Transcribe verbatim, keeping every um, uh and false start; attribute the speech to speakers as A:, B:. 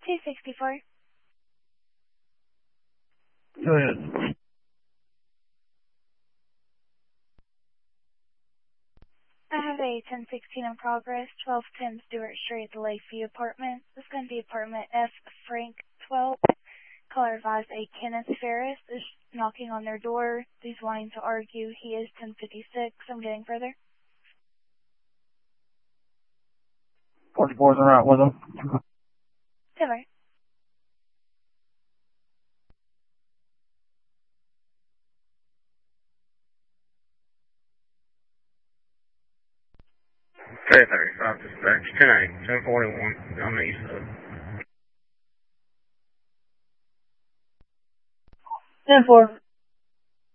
A: two sixty-four.
B: Go ahead.
A: I have a ten sixteen in progress, twelve ten Stewart Street, the Lakeview Apartments. This is going to be apartment F Frank twelve. Caller advised a Kenneth Ferris is knocking on their door. He's wanting to argue. He is ten fifty-six. I'm getting further.
B: forty-four's right with him.
A: Silver.
C: three thirty-five dispatch, ten eight, ten forty-one, on the east side.
B: ten four.